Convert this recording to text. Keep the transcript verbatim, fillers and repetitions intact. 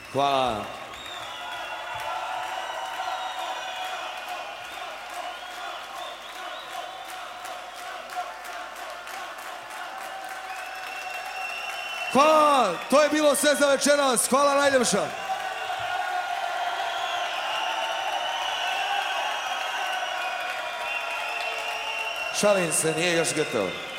Hvala. Hvala, to je bilo sve za večeras. Hvala najljepša. Šalim se, nije još gotovo.